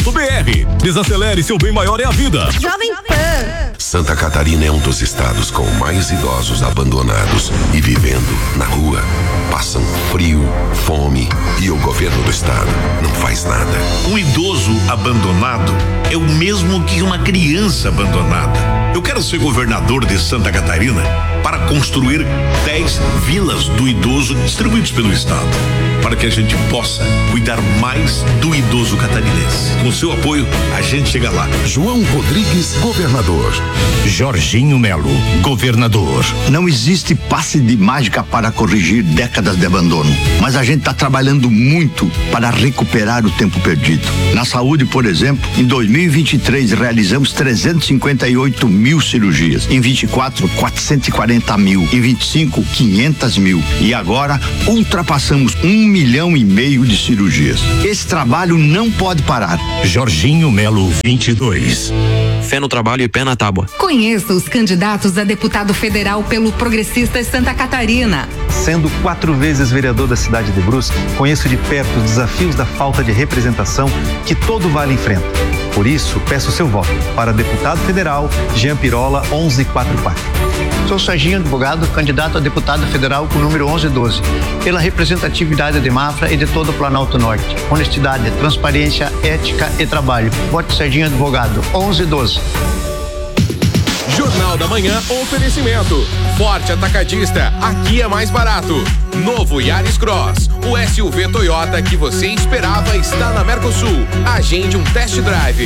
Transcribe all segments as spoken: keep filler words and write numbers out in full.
R. Desacelere, seu bem maior é a vida. Jovem Pan. Santa Catarina é um dos estados com mais idosos abandonados e vivendo na rua. Passam frio, fome e o governo do estado não faz nada. Um idoso abandonado é o mesmo que uma criança abandonada. Eu quero ser governador de Santa Catarina para construir dez vilas do idoso distribuídos pelo estado, para que a gente possa cuidar mais do idoso catarinense. Com seu apoio, a gente chega lá. João Rodrigues, governador. Jorginho Melo, governador. Não existe passe de mágica para corrigir décadas de abandono, mas a gente está trabalhando muito para recuperar o tempo perdido. Na saúde, por exemplo, em dois mil e vinte e três realizamos trezentos e cinquenta e oito mil cirurgias, em vinte e quatro, quatrocentos e quarenta mil, em vinte e cinco, quinhentas mil, e agora ultrapassamos um milhão e meio de cirurgias. Esse trabalho não pode parar. Jorginho Melo, vinte e dois. Fé no trabalho e pé na tábua. Conheça os candidatos a deputado federal pelo Progressistas Santa Catarina. Sendo quatro vezes vereador da cidade de Brusque, conheço de perto os desafios da falta de representação que todo vale enfrenta. Por isso, peço seu voto para deputado federal Jean Pirola onze quarenta e quatro. Sou Serginho Advogado, candidato a deputado federal com o número onze doze, pela representatividade de Mafra e de todo o Planalto Norte. Honestidade, transparência, ética e trabalho. Vote Serginho Advogado, onze doze. Jornal da Manhã, oferecimento. Forte Atacadista, aqui é mais barato. Novo Yaris Cross, o S U V Toyota que você esperava está na Mercosul. Agende um test drive.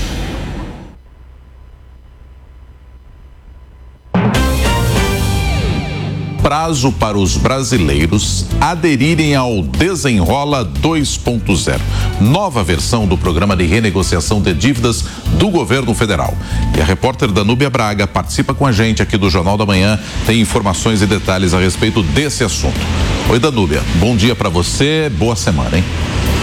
Prazo para os brasileiros aderirem ao Desenrola dois ponto zero, nova versão do programa de renegociação de dívidas do governo federal. E a repórter Danúbia Braga participa com a gente aqui do Jornal da Manhã, tem informações e detalhes a respeito desse assunto. Oi, Danúbia, bom dia para você, boa semana, hein?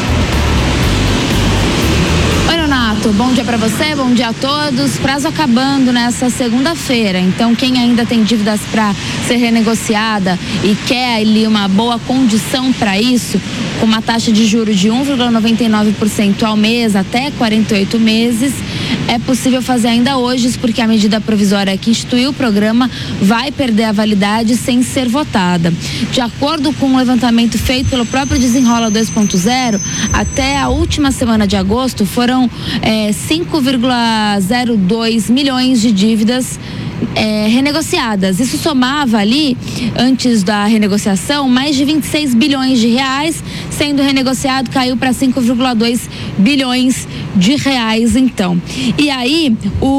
Bom dia para você, bom dia a todos. Prazo acabando nessa segunda-feira. Então, quem ainda tem dívidas para ser renegociada e quer ali uma boa condição para isso, com uma taxa de juros de um vírgula noventa e nove por cento ao mês até quarenta e oito meses, é possível fazer ainda hoje, porque a medida provisória que instituiu o programa vai perder a validade sem ser votada. De acordo com o um levantamento feito pelo próprio Desenrola dois ponto zero, até a última semana de agosto foram é, cinco vírgula zero dois milhões de dívidas É, renegociadas. Isso somava ali, antes da renegociação, mais de vinte e seis bilhões de reais, sendo renegociado, caiu para cinco vírgula dois bilhões de reais, então. E aí,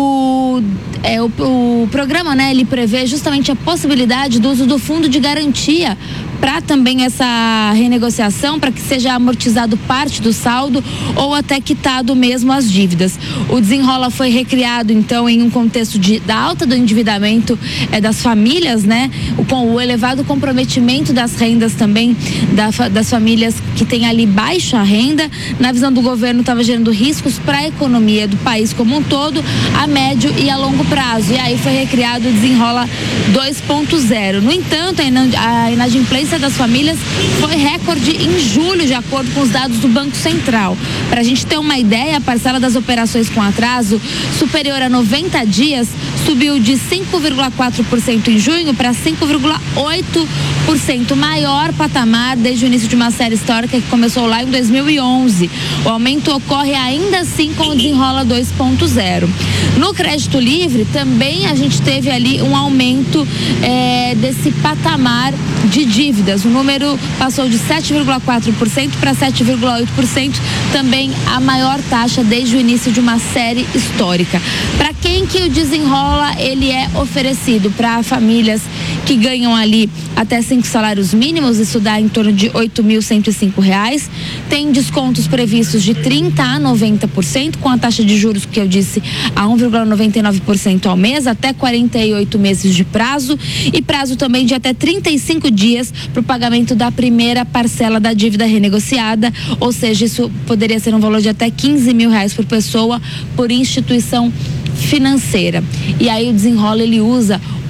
o, é, o, o programa, né, ele prevê justamente a possibilidade do uso do fundo de garantia para também essa renegociação, para que seja amortizado parte do saldo ou até quitado mesmo as dívidas. O Desenrola foi recriado, então, em um contexto de, da alta do endividamento é, das famílias, né? O, com o elevado comprometimento das rendas também da, das famílias que têm ali baixa renda. Na visão do governo, estava gerando riscos para a economia do país como um todo, a médio e a longo prazo. E aí foi recriado o Desenrola dois ponto zero. No entanto, a inadimplência das famílias foi recorde em julho, de acordo com os dados do Banco Central. Para a gente ter uma ideia, a parcela das operações com atraso superior a noventa dias subiu de cinco vírgula quatro por cento em junho para cinco vírgula oito por cento, maior patamar desde o início de uma série histórica que começou lá em dois mil e onze. O aumento ocorre ainda assim com o Desenrola dois ponto zero. No crédito livre, também a gente teve ali um aumento é, desse patamar de dívidas. O número passou de sete vírgula quatro por cento para sete vírgula oito por cento, também a maior taxa desde o início de uma série histórica. Para quem que o Desenrola ele é oferecido? Para famílias que ganham ali até cinco salários mínimos, isso dá em torno de oito mil cento e cinco reais. Tem descontos previstos de trinta a noventa por cento, com a taxa de juros que eu disse a um vírgula noventa e nove por cento ao mês, até quarenta e oito meses de prazo, e prazo também de até trinta e cinco dias para o pagamento da primeira parcela da dívida renegociada, ou seja, isso poderia ser um valor de até quinze mil reais por pessoa, por instituição financeira. E aí o Desenrola ele usa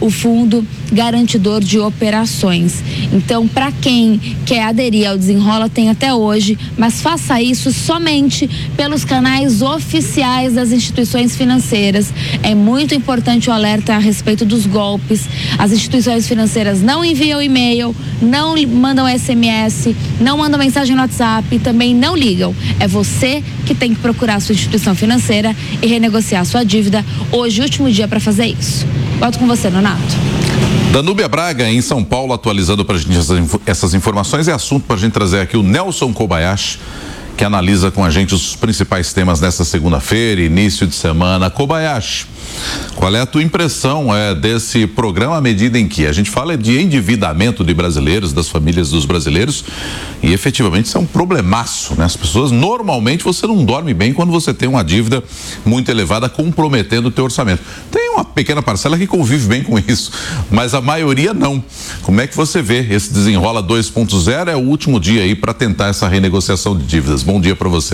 o Fundo Garantidor de Operações. Então, para quem quer aderir ao Desenrola, tem até hoje, mas faça isso somente pelos canais oficiais das instituições financeiras. É muito importante o alerta a respeito dos golpes. As instituições financeiras não enviam e-mail, não mandam S M S, não mandam mensagem no WhatsApp, também não ligam. É você que tem que procurar a sua instituição financeira e renegociar a sua dívida. Hoje, último dia para fazer isso. Volto com você, Nonato. Danúbia Braga, em São Paulo, atualizando para a gente essas informações. É assunto para a gente trazer aqui o Nelson Kobayashi, que analisa com a gente os principais temas dessa segunda-feira, início de semana. Kobayashi, qual é a tua impressão é, desse programa à medida em que a gente fala de endividamento de brasileiros, das famílias dos brasileiros, e efetivamente isso é um problemaço, né? As pessoas, normalmente você não dorme bem quando você tem uma dívida muito elevada comprometendo o teu orçamento. Tem uma pequena parcela que convive bem com isso, mas a maioria não. Como é que você vê esse Desenrola dois ponto zero? É o último dia aí para tentar essa renegociação de dívidas. Bom dia para você.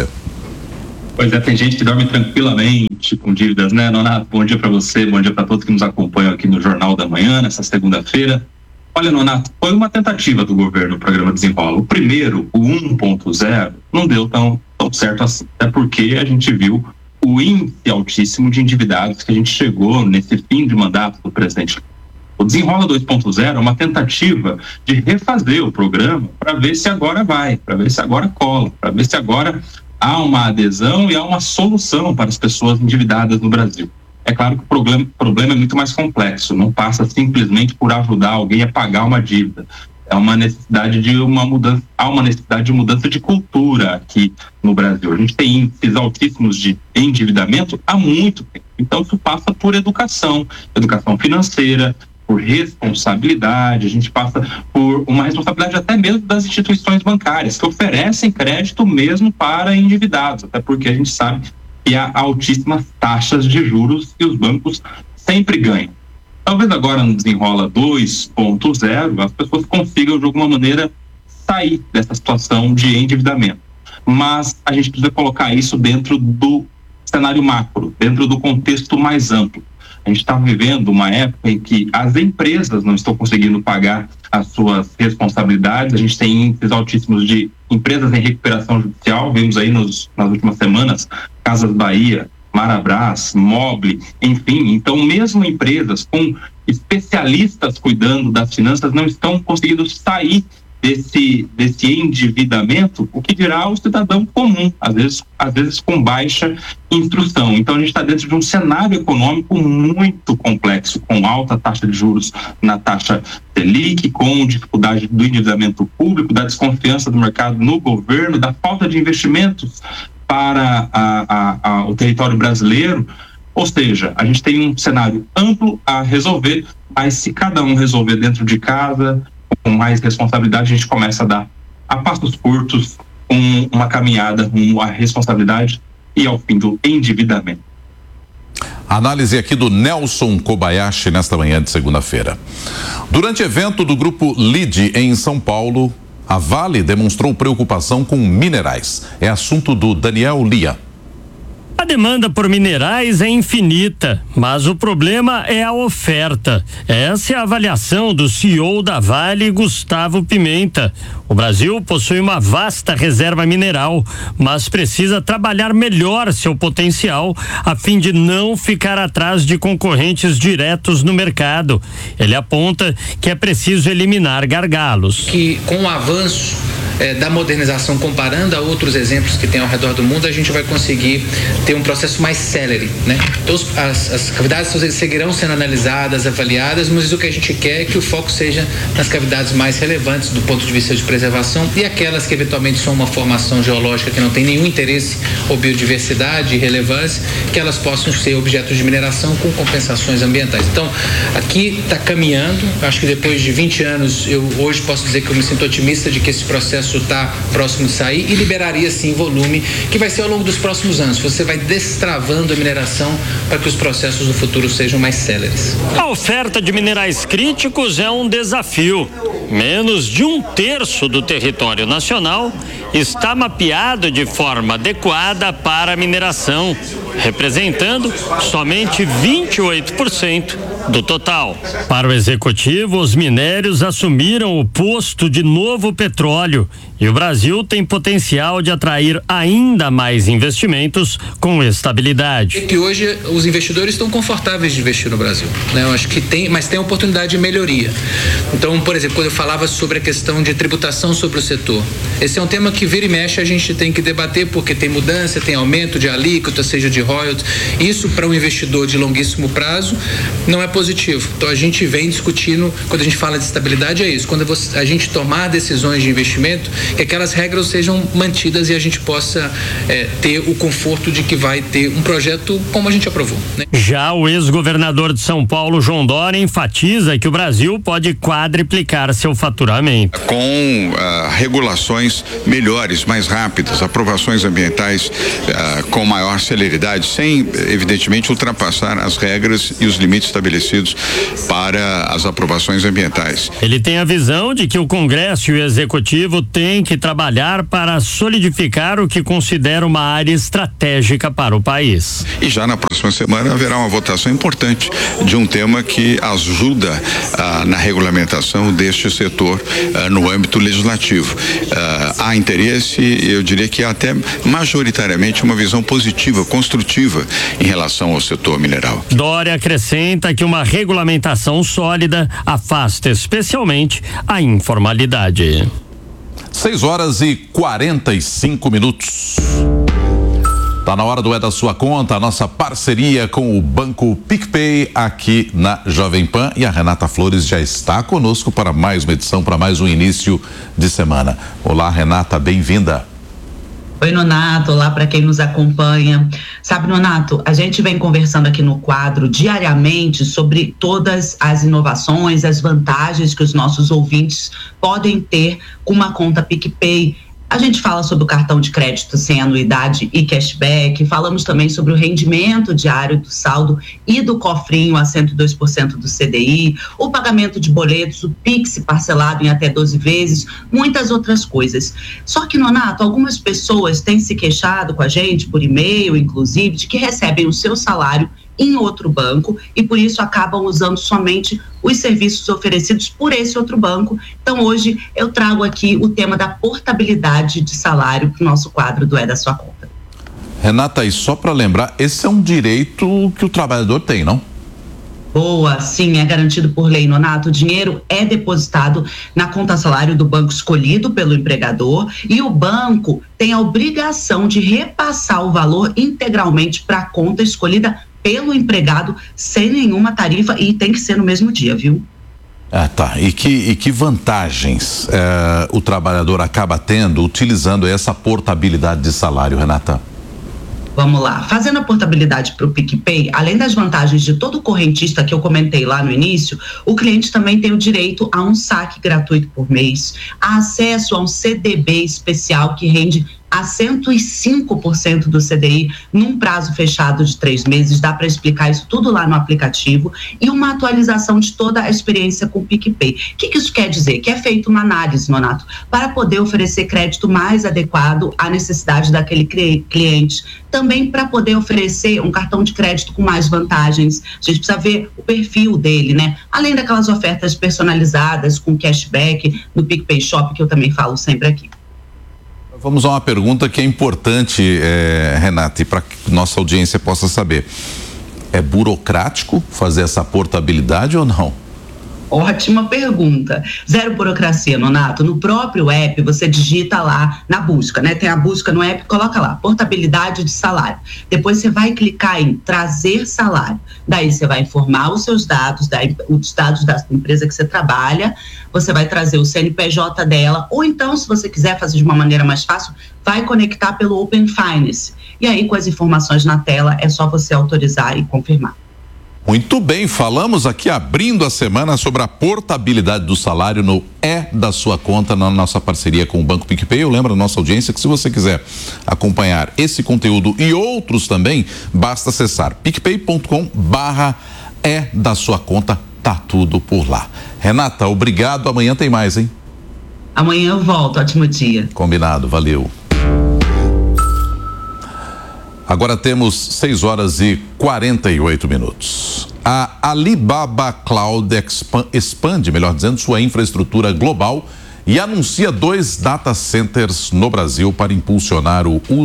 Pois é, tem gente que dorme tranquilamente com dívidas, né, Nonato? Bom dia para você, bom dia para todos que nos acompanham aqui no Jornal da Manhã, nessa segunda-feira. Olha, Nonato, foi uma tentativa do governo o programa Desenrola. O primeiro, o um ponto zero, não deu tão, tão certo assim, até porque a gente viu o índice altíssimo de endividados que a gente chegou nesse fim de mandato do presidente. O Desenrola dois ponto zero é uma tentativa de refazer o programa para ver se agora vai, para ver se agora cola, para ver se agora há uma adesão e há uma solução para as pessoas endividadas no Brasil. É claro que o problema, o problema é muito mais complexo, não passa simplesmente por ajudar alguém a pagar uma dívida. É uma necessidade de uma mudança, há uma necessidade de mudança de cultura aqui no Brasil. A gente tem índices altíssimos de endividamento há muito tempo. Então isso passa por educação, educação financeira, por responsabilidade, a gente passa por uma responsabilidade até mesmo das instituições bancárias, que oferecem crédito mesmo para endividados, até porque a gente sabe que há altíssimas taxas de juros e os bancos sempre ganham. Talvez agora no Desenrola dois ponto zero as pessoas consigam de alguma maneira sair dessa situação de endividamento, mas a gente precisa colocar isso dentro do cenário macro, dentro do contexto mais amplo. A gente está vivendo uma época em que as empresas não estão conseguindo pagar as suas responsabilidades. A gente tem índices altíssimos de empresas em recuperação judicial. Vimos aí nos, nas últimas semanas Casas Bahia, Marabras, Mobile, enfim. Então, mesmo empresas com especialistas cuidando das finanças não estão conseguindo sair desse, desse endividamento, o que dirá o cidadão comum, às vezes, às vezes com baixa instrução. Então a gente está dentro de um cenário econômico muito complexo, com alta taxa de juros na taxa Selic, com dificuldade do endividamento público, da desconfiança do mercado no governo, da falta de investimentos para a, a, a, o território brasileiro. Ou seja, a gente tem um cenário amplo a resolver, mas se cada um resolver dentro de casa, com mais responsabilidade, a gente começa a dar a passos curtos um, uma caminhada, uma responsabilidade e ao fim do endividamento. Análise aqui do Nelson Kobayashi nesta manhã de segunda-feira. Durante evento do grupo Lide em São Paulo, a Vale demonstrou preocupação com minerais. É assunto do Daniel Lia. A demanda por minerais é infinita, mas o problema é a oferta. Essa é a avaliação do C E O da Vale, Gustavo Pimenta. O Brasil possui uma vasta reserva mineral, mas precisa trabalhar melhor seu potencial a fim de não ficar atrás de concorrentes diretos no mercado. Ele aponta que é preciso eliminar gargalos. Que com o avanço É, da modernização, comparando a outros exemplos que tem ao redor do mundo, a gente vai conseguir ter um processo mais célere, né? Então, as, as cavidades seguirão sendo analisadas, avaliadas, mas o que a gente quer é que o foco seja nas cavidades mais relevantes do ponto de vista de preservação e aquelas que eventualmente são uma formação geológica que não tem nenhum interesse ou biodiversidade e relevância, que elas possam ser objetos de mineração com compensações ambientais. Então, aqui está caminhando, acho que depois de vinte anos, eu hoje posso dizer que eu me sinto otimista de que esse processo está próximo de sair e liberaria sim volume que vai ser ao longo dos próximos anos. Você vai destravando a mineração para que os processos do futuro sejam mais céleres. A oferta de minerais críticos é um desafio. Menos de um terço do território nacional está mapeado de forma adequada para a mineração, representando somente vinte e oito por cento do total. Para o executivo, os minérios assumiram o posto de novo petróleo e o Brasil tem potencial de atrair ainda mais investimentos com estabilidade. É que hoje os investidores estão confortáveis de investir no Brasil, né? Eu acho que tem, mas tem oportunidade de melhoria. Então, por exemplo, quando eu falava sobre a questão de tributação sobre o setor, esse é um tema que vira e mexe a gente tem que debater porque tem mudança, tem aumento de alíquota, seja de royalties. Isso para um investidor de longuíssimo prazo não é positivo. Então a gente vem discutindo, quando a gente fala de estabilidade é isso, quando você, a gente tomar decisões de investimento, que aquelas regras sejam mantidas e a gente possa é, ter o conforto de que vai ter um projeto como a gente aprovou, né? Já o ex-governador de São Paulo, João Dória, enfatiza que o Brasil pode quadriplicar seu faturamento. Com uh, regulações melhores, mais rápidas, aprovações ambientais uh, com maior celeridade, sem, evidentemente, ultrapassar as regras e os limites estabelecidos para as aprovações ambientais. Ele tem a visão de que o Congresso e o Executivo têm que trabalhar para solidificar o que considera uma área estratégica para o país. E já na próxima semana haverá uma votação importante de um tema que ajuda ah, na regulamentação deste setor ah, no âmbito legislativo. Ah, há interesse, eu diria que há até majoritariamente uma visão positiva, construtiva em relação ao setor mineral. Dória acrescenta que uma regulamentação sólida afasta especialmente a informalidade. seis horas e quarenta e cinco minutos. Tá na hora do É da Sua Conta, a nossa parceria com o Banco PicPay aqui na Jovem Pan, e a Renata Flores já está conosco para mais uma edição, para mais um início de semana. Olá, Renata, bem-vinda. Oi, Nonato, olá para quem nos acompanha. Sabe, Nonato, a gente vem conversando aqui no quadro diariamente sobre todas as inovações, as vantagens que os nossos ouvintes podem ter com uma conta PicPay. A gente fala sobre o cartão de crédito sem anuidade e cashback, falamos também sobre o rendimento diário do saldo e do cofrinho a cento e dois por cento do C D I, o pagamento de boletos, o Pix parcelado em até doze vezes, muitas outras coisas. Só que, Nonato, algumas pessoas têm se queixado com a gente, por e-mail, inclusive, de que recebem o seu salário em outro banco e por isso acabam usando somente os serviços oferecidos por esse outro banco. Então hoje eu trago aqui o tema da portabilidade de salário para o nosso quadro do É da Sua Conta. Renata, e só para lembrar, esse é um direito que o trabalhador tem, não? Boa, sim, é garantido por lei, Nonato. O dinheiro é depositado na conta salário do banco escolhido pelo empregador e o banco tem a obrigação de repassar o valor integralmente para a conta escolhida pelo empregado sem nenhuma tarifa e tem que ser no mesmo dia, viu? Ah, tá. E que, e que vantagens eh, o trabalhador acaba tendo utilizando essa portabilidade de salário, Renata? Vamos lá, fazendo a portabilidade para o PicPay, além das vantagens de todo correntista que eu comentei lá no início, o cliente também tem o direito a um saque gratuito por mês, a acesso a um C D B especial que rende a cento e cinco por cento do C D I num prazo fechado de três meses, dá para explicar isso tudo lá no aplicativo, e uma atualização de toda a experiência com o PicPay. O que, que isso quer dizer? Que é feita uma análise, Nonato, para poder oferecer crédito mais adequado à necessidade daquele cliente, também para poder oferecer um cartão de crédito com mais vantagens. A gente precisa ver o perfil dele, né? Além daquelas ofertas personalizadas com cashback no PicPay Shop, que eu também falo sempre aqui. Vamos a uma pergunta que é importante, eh, Renata, e para que nossa audiência possa saber. É burocrático fazer essa portabilidade ou não? Ótima pergunta. Zero burocracia, Nonato. No próprio app, você digita lá na busca, né? Tem a busca no app, coloca lá, portabilidade de salário. Depois você vai clicar em trazer salário. Daí você vai informar os seus dados, daí, os dados da empresa que você trabalha, você vai trazer o C N P J dela, ou então, se você quiser fazer de uma maneira mais fácil, vai conectar pelo Open Finance. E aí, com as informações na tela, é só você autorizar e confirmar. Muito bem, falamos aqui abrindo a semana sobre a portabilidade do salário no É da Sua Conta, na nossa parceria com o Banco PicPay. Eu lembro a nossa audiência que se você quiser acompanhar esse conteúdo e outros também, basta acessar picpay ponto com barra É da Sua Conta, tá tudo por lá. Renata, obrigado, amanhã tem mais, hein? Amanhã eu volto, ótimo dia. Combinado, valeu. Agora temos seis horas e quarenta e oito minutos. A Alibaba Cloud expande, melhor dizendo, sua infraestrutura global e anuncia dois data centers no Brasil para impulsionar o uso